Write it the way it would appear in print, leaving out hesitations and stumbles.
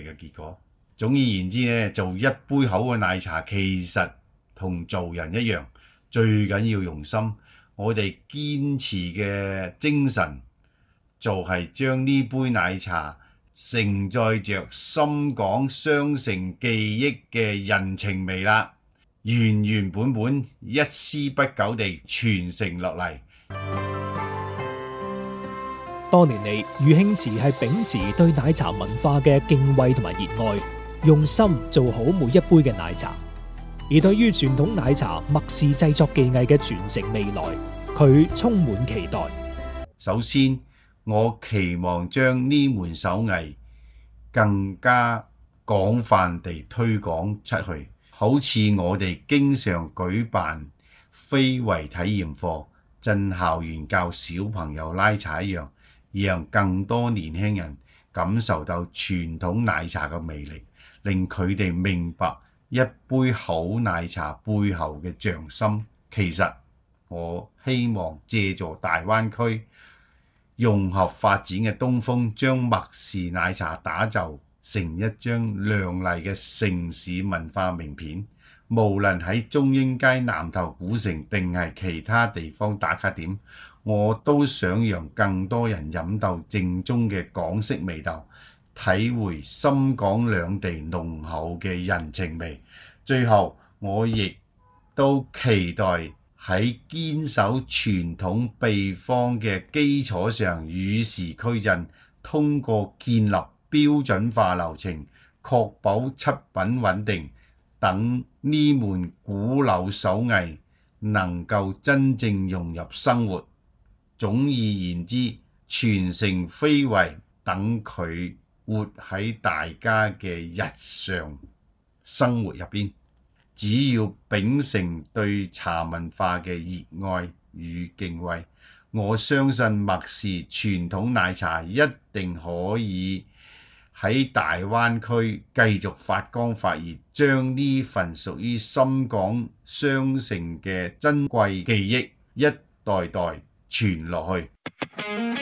嘅結果。總而言之呢，做一杯口嘅奶茶其實同做人一樣，最緊要用心。我哋堅持嘅精神就係將呢杯奶茶承載着深港雙城記憶嘅人情味啦，原原本本一絲不苟地傳承落嚟。 多年嚟，余慶慈係秉持對奶茶文化嘅敬畏同埋熱愛，用心做好每一杯嘅奶茶。而對於傳統奶茶麥氏製作技藝嘅傳承未來，佢充滿期待。 首先，我期望將呢門手藝更加廣泛地推廣出去，好似我哋經常舉辦非遺體驗課，進校園教小朋友拉茶一樣，讓更多年輕人感受到傳統奶茶嘅魅力，令佢哋明白一杯好奶茶背後嘅匠心。其實我希望借助大灣區融合發展嘅東風，將麥氏奶茶打造成一張亮麗嘅城市文化名片。無論喺中英街、南頭古城定係其他地方打卡點，我都想讓更多人飲到正宗嘅港式味道，體會深港兩地濃厚嘅人情味。最後，我亦都期待喺堅守傳統秘方嘅基礎上與時俱進，通過建立標準化流程，確保出品穩定，等呢門古老手藝能夠真正融入生活。總而言之，傳承非遺，等佢活喺大家嘅日常生活入邊。只要秉承對茶文化嘅熱愛與敬畏，我相信麥氏傳統奶茶一定可以喺大灣區繼續發光發熱，將呢份屬於深港雙城嘅珍貴記憶一代代傳落去。